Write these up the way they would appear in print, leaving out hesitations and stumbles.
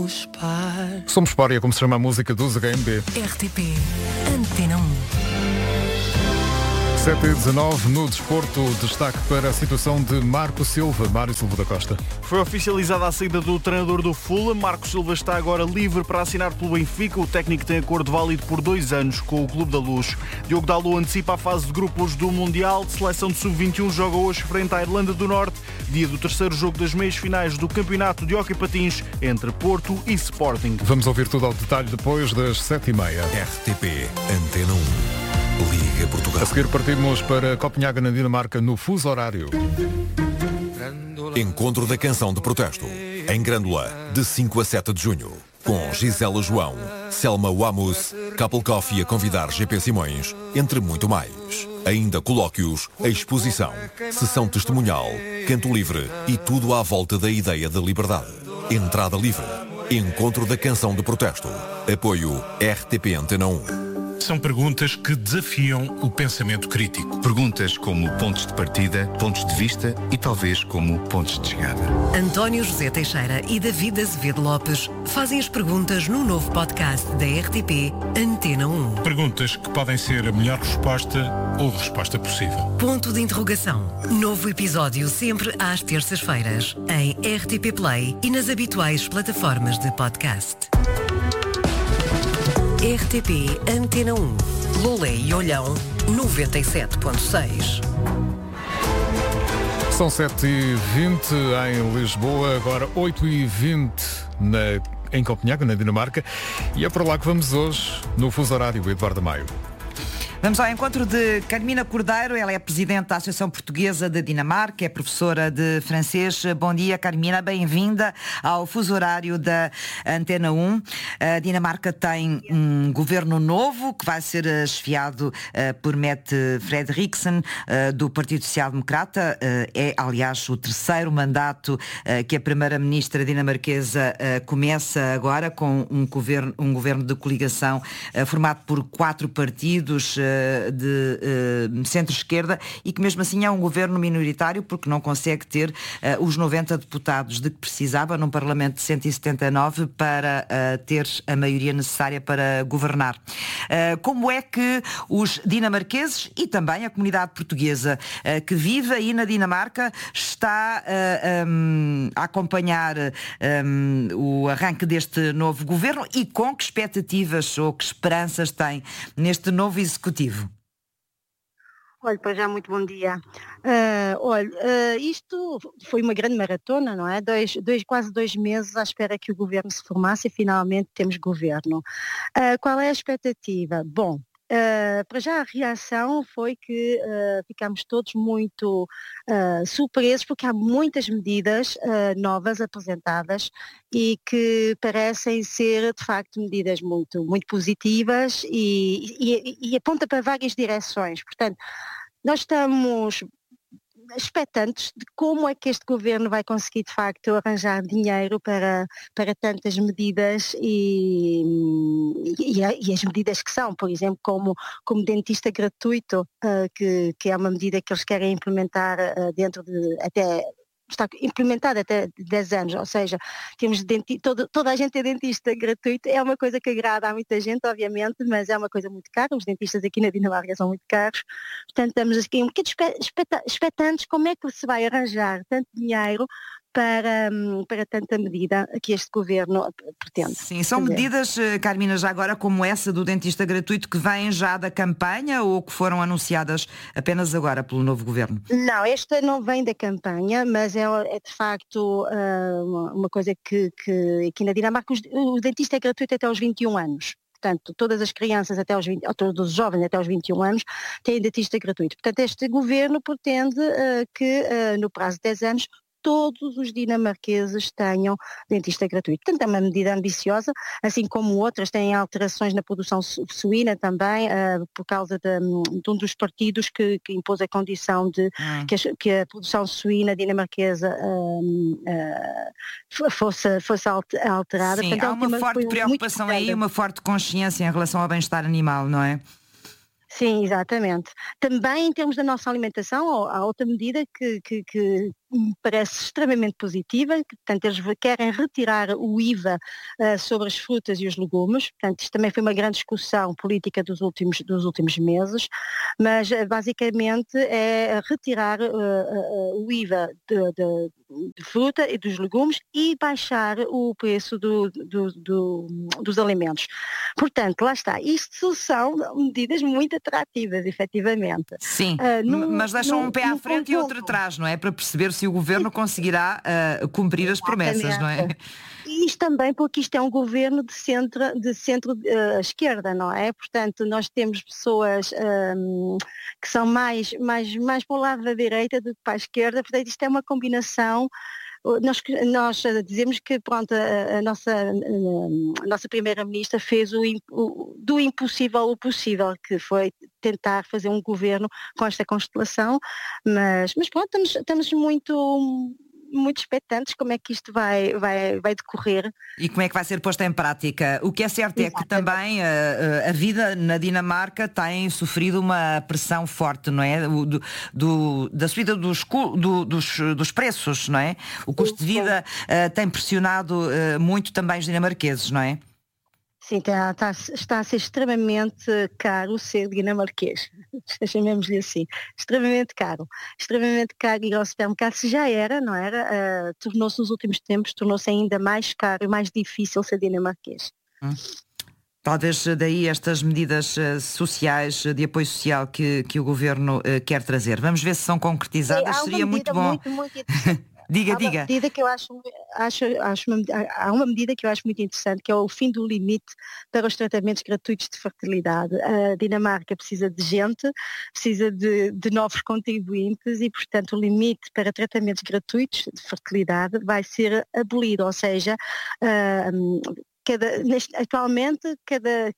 Somos Par, é como se chama a música dos HMB. RTP Antena 1. 7h19, no desporto, destaque para a situação de Marco Silva, Mário Silva da Costa. Foi oficializada a saída do treinador do Fulham. Marco Silva está agora livre para assinar pelo Benfica. O técnico tem acordo válido por 2 anos com o Clube da Luz. Diogo Dalot antecipa a fase de grupos do Mundial. De seleção de sub-21 joga hoje frente à Irlanda do Norte, dia do terceiro jogo das meias finais do Campeonato de Hóquei Patins entre Porto e Sporting. Vamos ouvir tudo ao detalhe depois das 7h30. RTP Antena 1. Liga Portugal. A seguir partimos para Copenhaga, na Dinamarca, no fuso horário. Encontro da canção de protesto em Grândola, de 5 a 7 de junho, com Gisela João, Selma Wamus, Couple Coffee a convidar GP Simões, entre muito mais. Ainda colóquios, exposição, sessão testemunhal, canto livre e tudo à volta da ideia de liberdade. Entrada livre. Encontro da canção de protesto. Apoio RTP Antena 1. São perguntas que desafiam o pensamento crítico. Perguntas como pontos de partida, pontos de vista e talvez como pontos de chegada. António José Teixeira e David Azevedo Lopes fazem as perguntas no novo podcast da RTP Antena 1. Perguntas que podem ser a melhor resposta ou resposta possível. Ponto de interrogação. Novo episódio sempre às terças-feiras em RTP Play e nas habituais plataformas de podcast. RTP Antena 1. Lolé e Olhão 97.6. São 7h20 em Lisboa, agora 8h20 em Copenhaga, na Dinamarca. E é para lá que vamos hoje, no fuso horário, Eduardo Maio. Vamos ao encontro de Carmina Cordeiro. Ela é presidente da Associação Portuguesa da Dinamarca, é professora de francês. Bom dia, Carmina, bem-vinda ao fuso horário da Antena 1. A Dinamarca tem um governo novo que vai ser chefiado por Mette Frederiksen, do Partido Social Democrata. É, aliás, o terceiro mandato que a primeira-ministra dinamarquesa começa agora, com um governo de coligação formado por 4 partidos de centro-esquerda, e que mesmo assim é um governo minoritário porque não consegue ter os 90 deputados de que precisava num Parlamento de 179 para ter a maioria necessária para governar. Como é que os dinamarqueses e também a comunidade portuguesa que vive aí na Dinamarca está a acompanhar o arranque deste novo governo, e com que expectativas ou que esperanças tem neste novo executivo? Olha, para já, muito bom dia. Isto foi uma grande maratona, não é? Quase 2 meses à espera que o governo se formasse e finalmente temos governo. Qual é a expectativa? Bom, para já a reação foi que ficámos todos muito surpresos, porque há muitas medidas novas apresentadas e que parecem ser de facto medidas muito, muito positivas e aponta para várias direções. Portanto, nós estamos expectantes de como é que este governo vai conseguir de facto arranjar dinheiro para tantas medidas e as medidas que são, por exemplo, como dentista gratuito, que é uma medida que eles querem implementar está implementada até 10 anos, ou seja, temos toda a gente é dentista gratuito. É uma coisa que agrada a muita gente, obviamente, mas é uma coisa muito cara. Os dentistas aqui na Dinamarca são muito caros, portanto estamos aqui um bocadinho expectantes como é que se vai arranjar tanto dinheiro para tanta medida que este governo pretende. Sim, são medidas, Carmina, já agora, como essa do dentista gratuito, que vêm já da campanha ou que foram anunciadas apenas agora pelo novo governo? Não, esta não vem da campanha, mas é de facto uma coisa que aqui na Dinamarca o dentista é gratuito até aos 21 anos. Portanto, todas as crianças até aos 20, ou todos os jovens até aos 21 anos têm dentista gratuito. Portanto, este governo pretende que no prazo de 10 anos todos os dinamarqueses tenham dentista gratuito. Portanto, é uma medida ambiciosa, assim como outras têm alterações na produção suína também, por causa de um dos partidos que impôs a condição de que a produção suína dinamarquesa fosse alterada. Sim, portanto, há uma forte preocupação aí, uma forte consciência em relação ao bem-estar animal, não é? Sim, exatamente. Também em termos da nossa alimentação, há outra medida que me parece extremamente positiva, portanto eles querem retirar o IVA sobre as frutas e os legumes, portanto isto também foi uma grande discussão política dos últimos meses, mas basicamente é retirar o IVA de fruta e dos legumes e baixar o preço dos alimentos. Portanto, lá está, isto são medidas muito atrativas, efetivamente. Sim, mas deixam um pé à frente e outro atrás, não é? Para perceber se o governo conseguirá cumprir as promessas, não é? E isto também porque isto é um governo de centro-esquerda, não é? Portanto, nós temos pessoas que são mais para o lado da direita do que para a esquerda, portanto isto é uma combinação. Nós dizemos que pronto, a nossa primeira-ministra fez do impossível o possível, que foi tentar fazer um governo com esta constelação, mas pronto, estamos muito expectantes como é que isto vai decorrer. E como é que vai ser posto em prática. O que é certo é que também a vida na Dinamarca tem sofrido uma pressão forte, não é? Da subida dos preços, não é? O custo de vida tem pressionado muito também os dinamarqueses, não é? Sim, está a ser extremamente caro ser dinamarquês, chamemos-lhe assim, extremamente caro ir ao supermercado, se já era, não era, tornou-se nos últimos tempos, tornou-se ainda mais caro e mais difícil ser dinamarquês. Talvez daí estas medidas sociais, de apoio social que o Governo quer trazer. Vamos ver se são concretizadas, seria muito bom. Muito Diga. Medida que eu há uma medida que eu acho muito interessante, que é o fim do limite para os tratamentos gratuitos de fertilidade. A Dinamarca precisa de gente, precisa de novos contribuintes e, portanto, o limite para tratamentos gratuitos de fertilidade vai ser abolido, ou seja, atualmente cada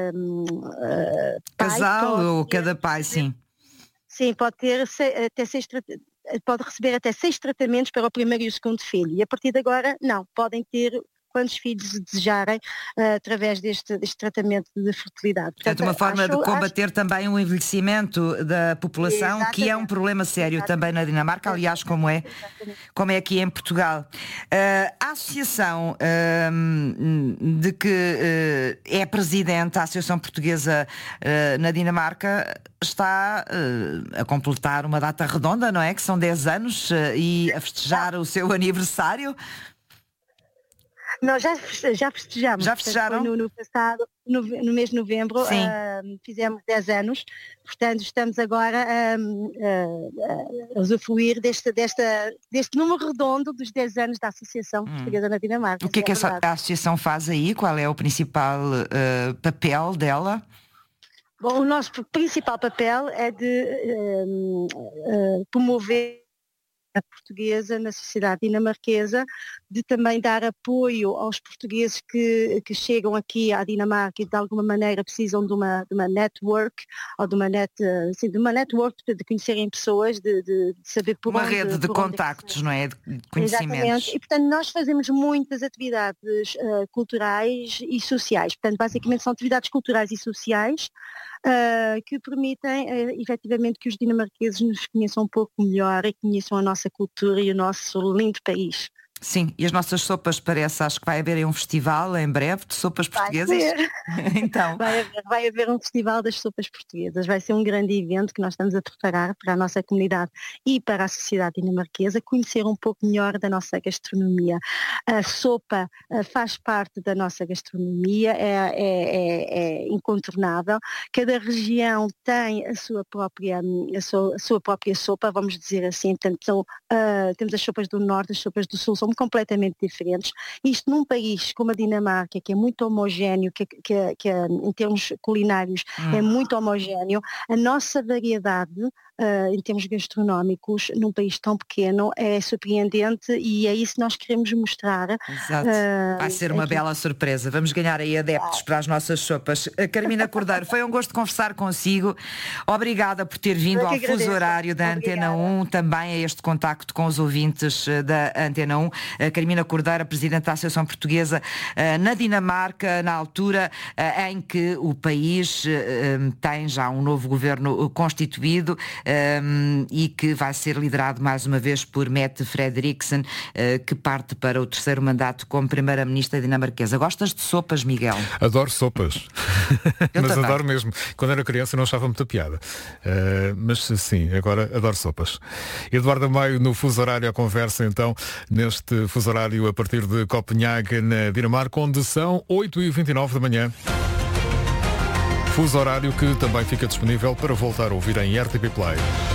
casal ou cada pai, sim. Sim, pode ter pode receber até 6 tratamentos para o primeiro e o segundo filho. E a partir de agora, não, podem ter quantos filhos desejarem através deste tratamento de fertilidade. Portanto, uma forma de combater também o envelhecimento da população, exatamente, que é um problema sério, exatamente, também na Dinamarca, aliás, como é aqui em Portugal. A associação de que é presidente, a Associação Portuguesa na Dinamarca, está a completar uma data redonda, não é? Que são 10 anos e a festejar o seu aniversário. Nós já festejamos. Já festejaram? No passado, no mês de novembro, fizemos 10 anos, portanto estamos agora a usufruir deste número redondo dos 10 anos da Associação Portuguesa na Dinamarca. O que é que a associação faz aí? Qual é o principal papel dela? Bom, o nosso principal papel é de promover a portuguesa na sociedade dinamarquesa, de também dar apoio aos portugueses que chegam aqui à Dinamarca e de alguma maneira precisam de uma network, ou de uma network de conhecerem pessoas, de saber por uma rede de contactos, não é? De conhecimentos. Exatamente. E portanto nós fazemos muitas atividades culturais e sociais, portanto basicamente são atividades culturais e sociais que permitem efetivamente que os dinamarqueses nos conheçam um pouco melhor e conheçam a nossa cultura e o nosso lindo país. Sim, e as nossas sopas, acho que vai haver um festival em breve de sopas portuguesas. Então. Vai haver um festival das sopas portuguesas, vai ser um grande evento que nós estamos a preparar para a nossa comunidade e para a sociedade dinamarquesa, conhecer um pouco melhor da nossa gastronomia. A sopa faz parte da nossa gastronomia, é incontornável. Cada região tem a sua própria sopa, vamos dizer assim. Portanto, temos as sopas do norte, as sopas do sul, são completamente diferentes. Isto num país como a Dinamarca, que é muito homogéneo, que em termos culinários é muito homogéneo, a nossa variedade em termos gastronómicos num país tão pequeno é surpreendente e é isso que nós queremos mostrar. Exato. Vai ser uma bela surpresa. Vamos ganhar aí adeptos para as nossas sopas. Carmina Cordeiro, foi um gosto conversar consigo. Obrigada por ter vindo ao fuso horário da Antena 1, também a este contacto com os ouvintes da Antena 1. Carmina Cordeiro, Presidente da Associação Portuguesa na Dinamarca, na altura em que o país tem já um novo governo constituído. e que vai ser liderado mais uma vez por Mette Frederiksen, que parte para o terceiro mandato como primeira-ministra dinamarquesa. Gostas de sopas, Miguel? Adoro sopas. Mas também. adoro mesmo. Quando era criança não achava muita piada. Mas sim, agora adoro sopas. Eduardo Maio no fuso horário a conversa então, neste fuso horário a partir de Copenhague, na Dinamarca, onde são 8h29 da manhã. Fuso horário que também fica disponível para voltar a ouvir em RTP Play.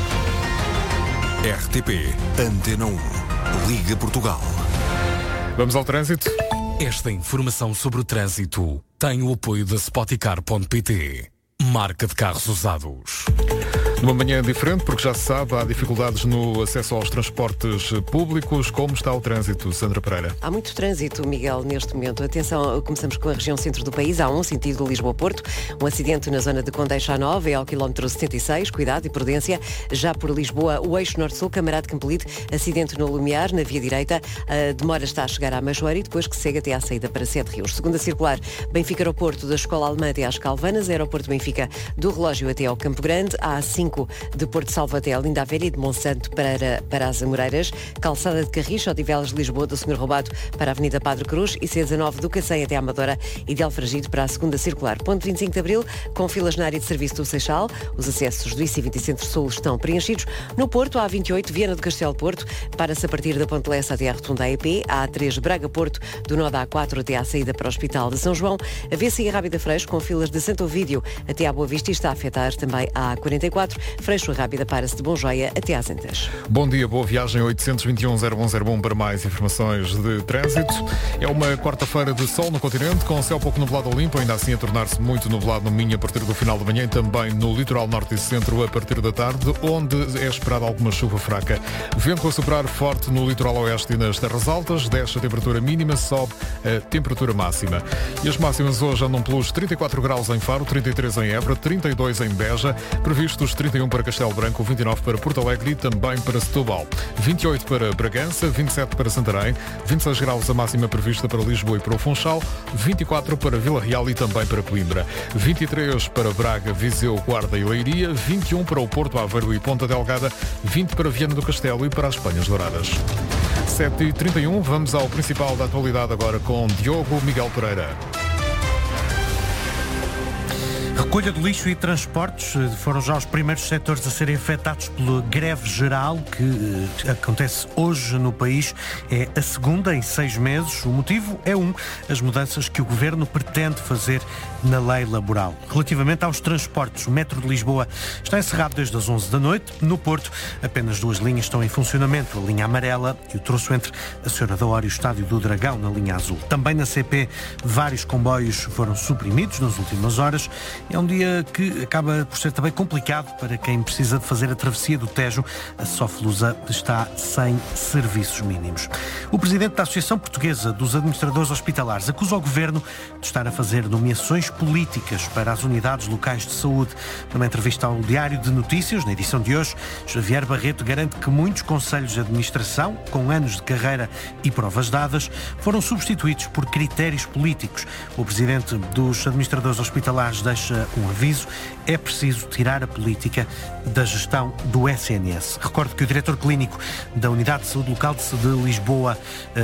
RTP Antena 1. Liga Portugal. Vamos ao trânsito? Esta informação sobre o trânsito tem o apoio da Spoticar.pt, marca de carros usados. Numa manhã diferente, porque já se sabe, há dificuldades no acesso aos transportes públicos. Como está o trânsito, Sandra Pereira? Há muito trânsito, Miguel, neste momento. Atenção, começamos com a região centro do país. Há sentido Lisboa-Porto. Um acidente na zona de Condeixa Nova, é ao quilómetro 76. Cuidado e prudência. Já por Lisboa, o eixo norte-sul, Camarade Campolide, acidente no Lumiar, na via direita. A demora está a chegar à Majoeira e depois que segue até à saída para Sete Rios. Segunda circular, Benfica-Aeroporto, da Escola Alemã até às Calvanas. Aeroporto Benfica, do Relógio até ao Campo Grande. A A5, de Porto Salvo até a Linda Velha e de Monsanto para as Amoreiras. Calçada de Carris, Odivelas de Lisboa, do Senhor Roubado para a Avenida Padre Cruz e C19 do Cacém até à Amadora e de Alfragide para a segunda circular. Ponto 25 de Abril, com filas na área de serviço do Seixal. Os acessos do IC20 Centro-Sul estão preenchidos. No Porto, a A28, Viana do Castelo Porto, para-se a partir da Ponte Lessa até à Rotunda EP. A A3, Braga-Porto, do nó da A4 até à saída para o Hospital de São João. A VCI Rábida Freixo, com filas de Santo Ovídio até à Boa Vista e está a afetar também a A44. Freixo Rábida para-se de Bom-Joia até às Antas. Bom dia, boa viagem. 821-0101 para mais informações de trânsito. É uma quarta-feira de sol no continente, com céu pouco nublado ou limpo, ainda assim a tornar-se muito nublado no Minho a partir do final da manhã e também no litoral norte e centro a partir da tarde, onde é esperada alguma chuva fraca. Vento a soprar forte no litoral oeste e nas terras altas, desce a temperatura mínima, sobe a temperatura máxima. E as máximas hoje andam pelos 34 graus em Faro, 33 em Évora, 32 em Beja, previstos 31 para Castelo Branco, 29 para Porto Alegre e também para Setúbal, 28 para Bragança, 27 para Santarém, 26 graus a máxima prevista para Lisboa e para o Funchal, 24 para Vila Real e também para Coimbra, 23 para Braga, Viseu, Guarda e Leiria, 21 para o Porto, Aveiro e Ponta Delgada, 20 para Viana do Castelo e para as Penhas Douradas. 7h31, vamos ao principal da atualidade agora com Diogo Miguel Pereira. Recolha de lixo e transportes foram já os primeiros setores a serem afetados pela greve geral que acontece hoje no país. É a segunda em 6 meses. O motivo é as mudanças que o Governo pretende fazer na lei laboral. Relativamente aos transportes, o metro de Lisboa está encerrado desde as 11 da noite. No Porto, apenas 2 linhas estão em funcionamento, a linha amarela e o troço entre a Senhora da Hora e o Estádio do Dragão, na linha azul. Também na CP, vários comboios foram suprimidos nas últimas horas. É um dia que acaba por ser também complicado para quem precisa de fazer a travessia do Tejo. A Soflusa está sem serviços mínimos. O presidente da Associação Portuguesa dos Administradores Hospitalares acusa o Governo de estar a fazer nomeações políticas para as unidades locais de saúde. Numa entrevista ao Diário de Notícias, na edição de hoje, Xavier Barreto garante que muitos conselhos de administração, com anos de carreira e provas dadas, foram substituídos por critérios políticos. O presidente dos administradores hospitalares deixa um aviso: é preciso tirar a política da gestão do SNS. Recordo que o diretor clínico da Unidade de Saúde Local de Lisboa,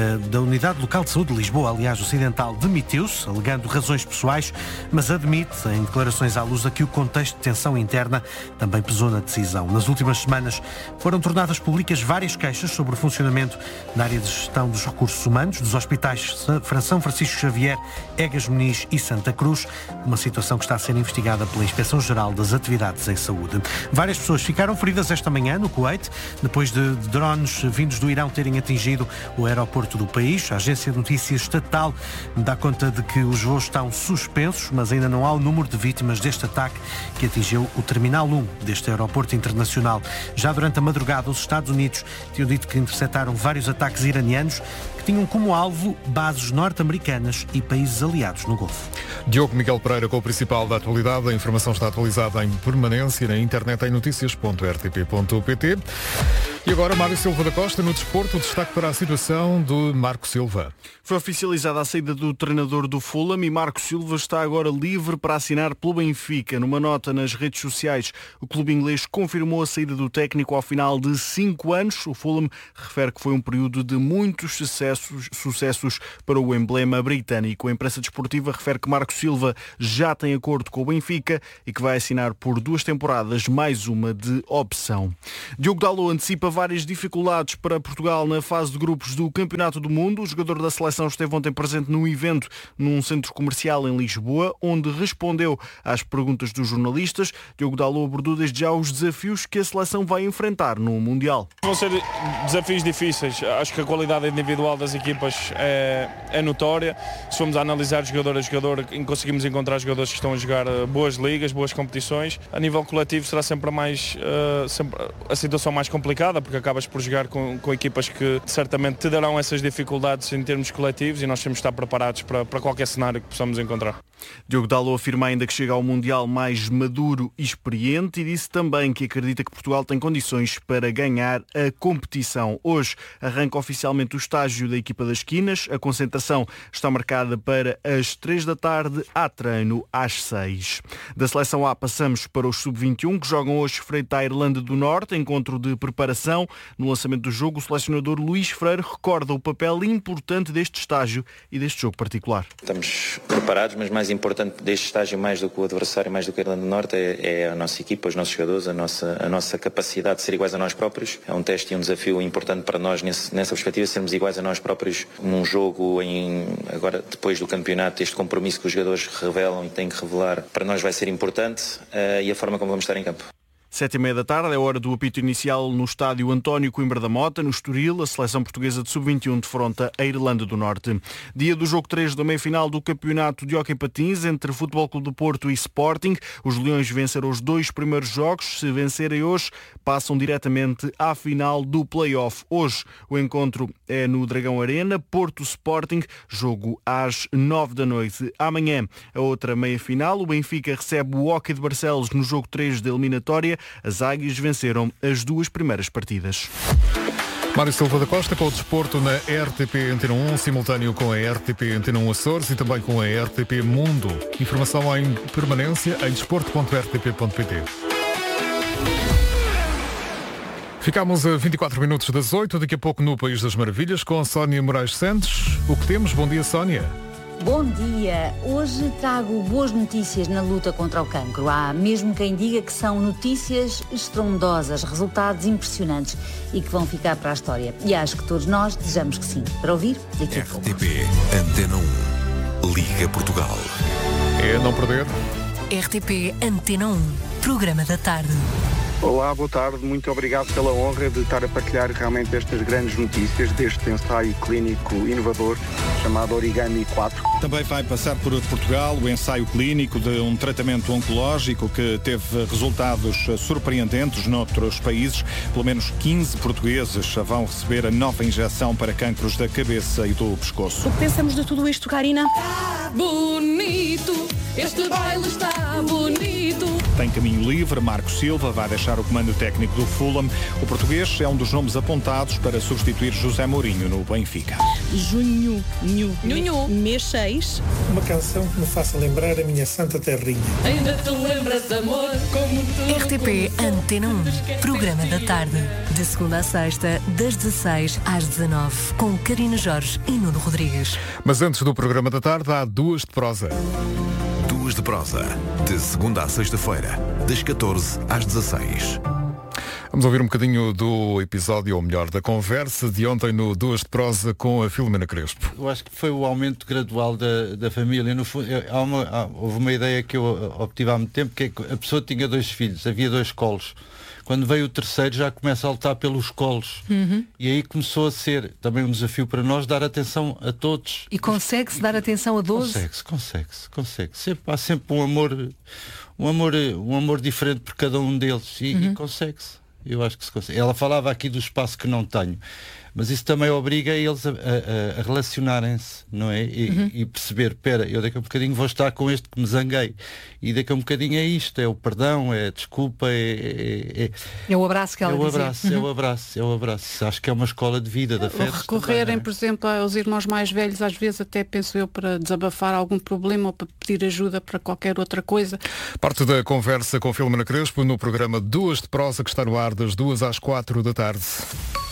aliás, Ocidental, demitiu-se, alegando razões pessoais, mas admite em declarações à Lusa que o contexto de tensão interna também pesou na decisão. Nas últimas semanas foram tornadas públicas várias queixas sobre o funcionamento na área de gestão dos recursos humanos dos hospitais São Francisco Xavier, Egas Muniz e Santa Cruz, uma situação que está a ser investigada pela Inspeção-Geral das Atividades em Saúde. Várias pessoas ficaram feridas esta manhã no Kuwait, depois de drones vindos do Irão terem atingido o aeroporto do país. A agência de notícias estatal dá conta de que os voos estão suspensos, mas ainda não há o número de vítimas deste ataque que atingiu o Terminal 1 deste aeroporto internacional. Já durante a madrugada, os Estados Unidos tinham dito que interceptaram vários ataques iranianos que tinham como alvo bases norte-americanas e países aliados no Golfo. Diogo Miguel Pereira com o principal da atualidade. A informação está atualizada em permanência na internet em notícias.rtp.pt. E agora, Mário Silva da Costa, no desporto, o destaque para a situação do Marco Silva. Foi oficializada a saída do treinador do Fulham e Marco Silva está agora livre para assinar pelo Benfica. Numa nota nas redes sociais, o clube inglês confirmou a saída do técnico ao final de 5 anos. O Fulham refere que foi um período de muitos sucessos para o emblema britânico. A imprensa desportiva refere que Marco Silva já tem acordo com o Benfica e que vai assinar por 2 temporadas, mais uma de opção. Diogo Dalot antecipa várias dificuldades para Portugal na fase de grupos do Campeonato do Mundo. O jogador da seleção esteve ontem presente num evento num centro comercial em Lisboa, onde respondeu às perguntas dos jornalistas. Diogo Dalot abordou desde já os desafios que a seleção vai enfrentar no Mundial. Vão ser desafios difíceis. Acho que a qualidade individual das equipas é notória. Se formos a analisar jogador a jogador, conseguimos encontrar jogadores que estão a jogar boas ligas, boas competições. A nível coletivo será sempre a situação mais complicada, porque acabas por jogar com equipas que certamente te darão essas dificuldades em termos coletivos e nós temos de estar preparados para qualquer cenário que possamos encontrar. Diogo Dalot afirma ainda que chega ao Mundial mais maduro e experiente e disse também que acredita que Portugal tem condições para ganhar a competição. Hoje arranca oficialmente o estágio da equipa das Quinas. A concentração está marcada para as 3 da tarde, há treino às 6. Da seleção A passamos para os sub-21 que jogam hoje frente à Irlanda do Norte, encontro de preparação. No lançamento do jogo, o selecionador Luís Freire recorda o papel importante deste estágio e deste jogo particular. Estamos preparados, mas mais importante deste estágio, mais do que o adversário, mais do que a Irlanda do Norte, é a nossa equipa, os nossos jogadores, a nossa capacidade de ser iguais a nós próprios. É um teste e um desafio importante para nós nessa perspectiva, sermos iguais a nós próprios num jogo, agora depois do campeonato, este compromisso que os jogadores revelam e têm que revelar, para nós vai ser importante e a forma como vamos estar em campo. 7h30 da tarde é hora do apito inicial no estádio António Coimbra da Mota, no Estoril. A seleção portuguesa de sub-21 defronta a Irlanda do Norte. Dia do jogo 3 da meia-final do campeonato de hóquei patins entre Futebol Clube do Porto e Sporting. Os Leões venceram os 2 primeiros jogos. Se vencerem hoje, passam diretamente à final do play-off. Hoje o encontro é no Dragão Arena, Porto Sporting, jogo às 9 da noite. Amanhã a outra meia-final. O Benfica recebe o Hóquei de Barcelos no jogo 3 da eliminatória. As Águias venceram as 2 primeiras partidas. Mário Silva da Costa com o desporto na RTP Antena 1, simultâneo com a RTP Antena 1 Açores e também com a RTP Mundo. Informação em permanência em desporto.rtp.pt. Ficámos a 24 minutos das 8, daqui a pouco no País das Maravilhas com a Sónia Moraes Santos. O que temos? Bom dia, Sónia. Bom dia! Hoje trago boas notícias na luta contra o cancro. Há mesmo quem diga que são notícias estrondosas, resultados impressionantes e que vão ficar para a história. E acho que todos nós desejamos que sim. Para ouvir, daqui a pouco. RTP Antena 1, Liga Portugal. É não perder. RTP Antena 1, Programa da Tarde. Olá, boa tarde. Muito obrigado pela honra de estar a partilhar realmente estas grandes notícias deste ensaio clínico inovador chamado Origami 4. Também vai passar por Portugal o ensaio clínico de um tratamento oncológico que teve resultados surpreendentes noutros países. Pelo menos 15 portugueses vão receber a nova injeção para cancros da cabeça e do pescoço. O que pensamos de tudo isto, Karina? Bonito, este baile está bonito. Tem caminho livre, Marco Silva vai deixar o comando técnico do Fulham. O português é um dos nomes apontados para substituir José Mourinho no Benfica. Junho, mês 6. Uma canção que me faça lembrar a minha santa terrinha. Ainda te lembras, amor, como tu... RTP Antena 1, Programa da Tarde. De segunda a sexta, das 16 às 19, com Karina Jorge e Nuno Rodrigues. Mas antes do Programa da Tarde, há 2 de prosa. 2 de prosa, de segunda à sexta-feira, das 14 às 16. Vamos ouvir um bocadinho do episódio, ou melhor, da conversa de ontem no 2 de prosa com a Filomena Crespo. Eu acho que foi o aumento gradual da família. No fundo, houve uma ideia que eu obtive há muito tempo, que é que a pessoa tinha 2 filhos, havia 2 colos. Quando veio o terceiro já começa a lutar pelos colos. E aí começou a ser também um desafio para nós dar atenção a todos. E consegue-se dar atenção a 12? Consegue-se. Há sempre um amor diferente por cada um deles e consegue-se. Eu acho que se consegue. Ela falava aqui do espaço que não tenho. Mas isso também obriga eles a relacionarem-se, não é? E perceber, espera, eu daqui a um bocadinho vou estar com este que me zanguei. E daqui a um bocadinho é isto, é o perdão, é a desculpa, é o abraço que ela dizia. É o abraço. Acho que é uma escola de vida, da festa. Recorrerem, também, por exemplo, aos irmãos mais velhos, às vezes até penso eu, para desabafar algum problema ou para pedir ajuda para qualquer outra coisa. Parte da conversa com Filomena Crespo no programa Duas de Prosa, que está no ar das 2 às 4 da tarde.